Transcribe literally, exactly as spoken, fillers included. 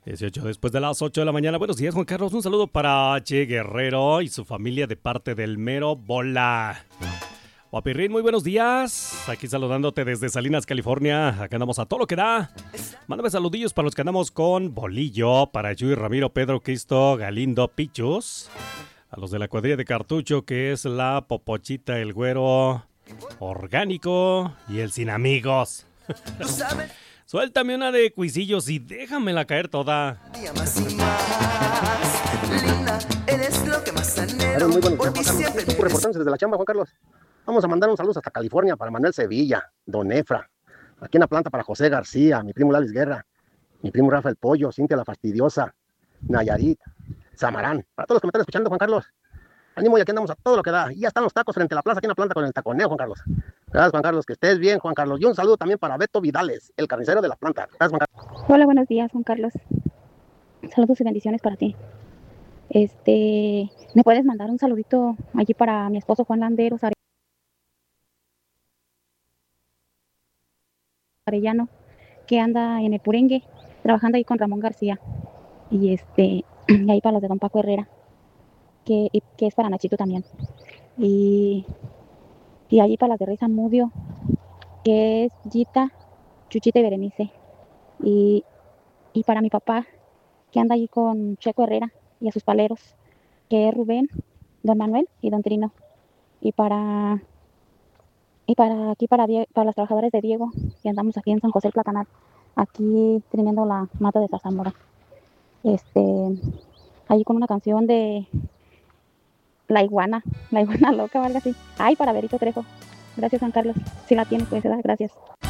dieciocho después de las ocho de la mañana. Buenos días, Juan Carlos. Un saludo para Che Guerrero y su familia de parte del Mero Bola. Guapirrín, muy buenos días. Aquí saludándote desde Salinas, California. Acá andamos a todo lo que da. Mándame saludillos para los que andamos con Bolillo, para Chuy, Ramiro, Pedro, Cristo, Galindo, Pichus. A los de la cuadrilla de Cartucho, que es la Popochita, el Güero, Orgánico y el Sin Amigos. Suéltame una de cuisillos y déjamela caer toda. Claro, muy buenos días, Juan Carlos. Estuvo reportándose desde la chamba, Juan Carlos. Vamos a mandar un saludo hasta California para Manuel Sevilla, Don Efra. Aquí en la planta para José García, mi primo Lalis Guerra, mi primo Rafa el Pollo, Cintia la Fastidiosa, Nayarit, Zamarán. Para todos los que me están escuchando, Juan Carlos. Ánimo, y aquí andamos a todo lo que da. Y ya están los tacos frente a la plaza, aquí en la planta con el taconeo, Juan Carlos. Gracias, Juan Carlos, que estés bien, Juan Carlos. Y un saludo también para Beto Vidales, el carnicero de la planta. Gracias, Juan Carlos. Hola, buenos días, Juan Carlos. Saludos y bendiciones para ti. Este, ¿me puedes mandar un saludito allí para mi esposo Juan Landeros Arellano, que anda en el Purengue, trabajando ahí con Ramón García? Y este, y ahí para los de Don Paco Herrera, que, y, que es para Nachito también. Y, y allí para las de Rey Zamudio, que es Gita, Chuchita y Berenice. Y, y para mi papá, que anda allí con Checo Herrera y a sus paleros, que es Rubén, Don Manuel y Don Trino. Y para y para aquí para, Die- para los trabajadores de Diego, que andamos aquí en San José el Platanal, aquí teniendo la mata de Zarzamora. Este, allí con una canción de La Iguana, La Iguana Loca o algo así. Ay, para Berito Trejo. Gracias, Juan Carlos. Si la tienes, pues, ¿verdad? Gracias.